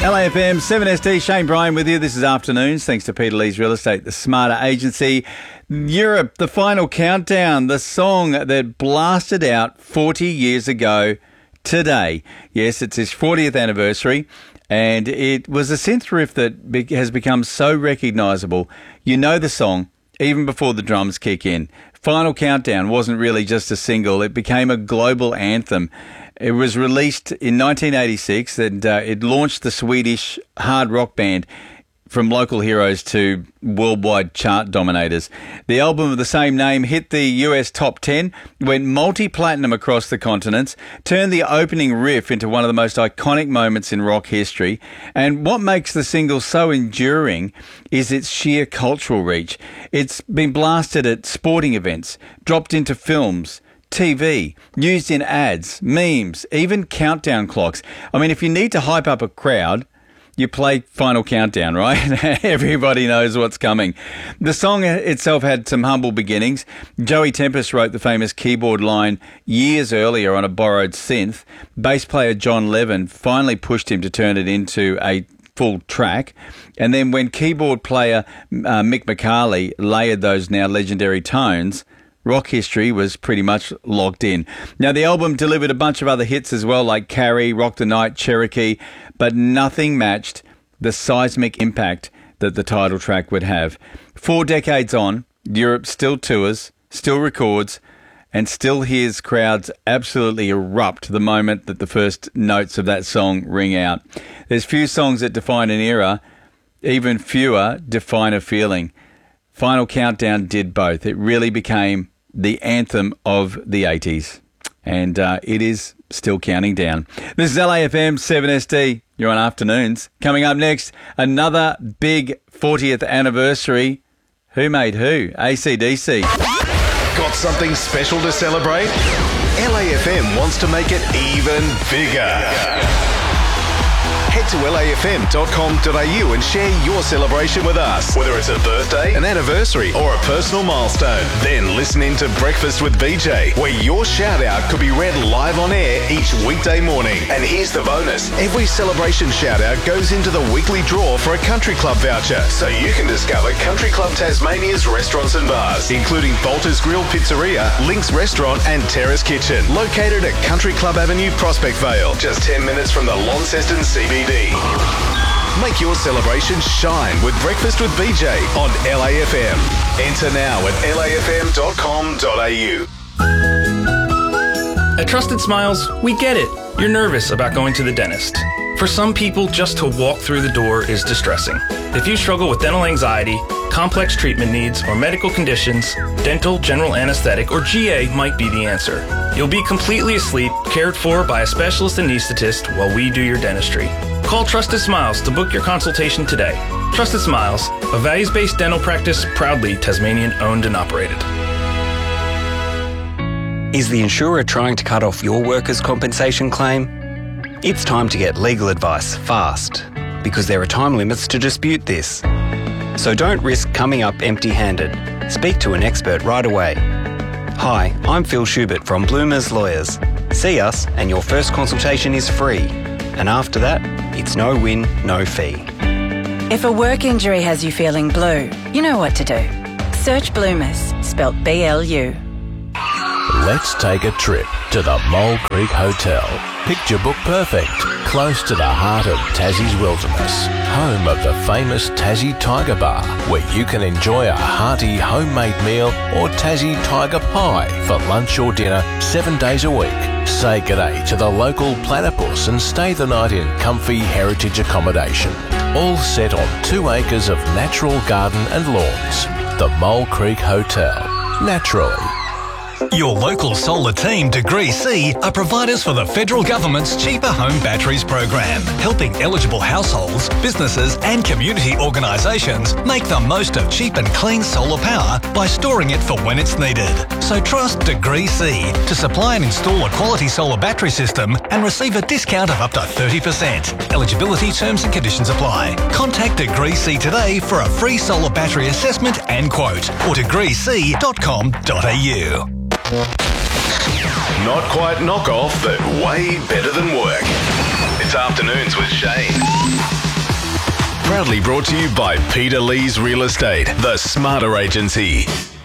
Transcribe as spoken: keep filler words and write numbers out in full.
L A F M, seven S D, Shane Bryan with you. This is Afternoons, thanks to Peter Lee's Real Estate, the Smarter Agency. Europe, the final countdown, the song that blasted out forty years ago today. Yes, it's his fortieth anniversary, and it was a synth riff that be- has become so recognisable. You know the song even before the drums kick in. Final Countdown wasn't really just a single, it became a global anthem. It was released in nineteen eighty-six and uh, it launched the Swedish hard rock band from local heroes to worldwide chart dominators. The album of the same name hit the U S top ten, went multi-platinum across the continents, turned the opening riff into one of the most iconic moments in rock history. And what makes the single so enduring is its sheer cultural reach. It's been blasted at sporting events, dropped into films, T V, used in ads, memes, even countdown clocks. I mean, if you need to hype up a crowd, you play Final Countdown, right? Everybody knows what's coming. The song itself had some humble beginnings. Joey Tempest wrote the famous keyboard line years earlier on a borrowed synth. Bass player John Levin finally pushed him to turn it into a full track. And then when keyboard player uh, Mick McCarley layered those now legendary tones, rock history was pretty much locked in. Now, the album delivered a bunch of other hits as well, like Carrie, Rock the Night, Cherokee, but nothing matched the seismic impact that the title track would have. Four decades on, Europe still tours, still records, and still hears crowds absolutely erupt the moment that the first notes of that song ring out. There's few songs that define an era, even fewer define a feeling. Final Countdown did both. It really became the anthem of the eighties. And uh, it is still counting down. This is L A F M, seven S D. You're on Afternoons. Coming up next, another big fortieth anniversary. Who made who? A C D C. Got something special to celebrate? L A F M wants to make it even bigger. Head to L A F M dot com dot A U and share your celebration with us. Whether it's a birthday, an anniversary, or a personal milestone. Then listen in to Breakfast with B J, where your shout-out could be read live on air each weekday morning. And here's the bonus. Every celebration shout-out goes into the weekly draw for a Country Club voucher, so you can discover Country Club Tasmania's restaurants and bars, including Bolter's Grill Pizzeria, Link's Restaurant, and Terrace Kitchen, located at Country Club Avenue, Prospect Vale, just ten minutes from the Launceston C B D. Make your celebration shine with Breakfast with B J on L A F M. Enter now at L A F M dot com dot A U. At Trusted Smiles, we get it. You're nervous about going to the dentist. For some people, just to walk through the door is distressing. If you struggle with dental anxiety, complex treatment needs, or medical conditions, dental, general anesthetic, or G A might be the answer. You'll be completely asleep, cared for by a specialist anesthetist while we do your dentistry. Call Trusted Smiles to book your consultation today. Trusted Smiles, a values-based dental practice proudly Tasmanian owned and operated. Is the insurer trying to cut off your workers' compensation claim? It's time to get legal advice fast, because there are time limits to dispute this. So don't risk coming up empty-handed. Speak to an expert right away. Hi, I'm Phil Schubert from Bloomers Lawyers. See us and your first consultation is free. And after that, it's no win, no fee. If a work injury has you feeling blue, you know what to do. Search Bloomers, spelt B L U. Let's take a trip to the Mole Creek Hotel. Picture book perfect, close to the heart of Tassie's wilderness, home of the famous Tassie Tiger Bar, where you can enjoy a hearty homemade meal or Tassie Tiger Pie for lunch or dinner seven days a week. Say g'day to the local platypus and stay the night in comfy heritage accommodation, all set on two acres of natural garden and lawns. The Mole Creek Hotel. Naturally. Your local solar team, Degree C, are providers for the federal government's Cheaper Home Batteries program, helping eligible households, businesses and community organisations make the most of cheap and clean solar power by storing it for when it's needed. So trust Degree C to supply and install a quality solar battery system and receive a discount of up to thirty percent. Eligibility terms and conditions apply. Contact Degree C today for a free solar battery assessment and quote, or degree c dot com dot a u. Not quite knockoff, but way better than work. It's Afternoons with Shane. Proudly brought to you by Peter Lee's Real Estate, the Smarter Agency.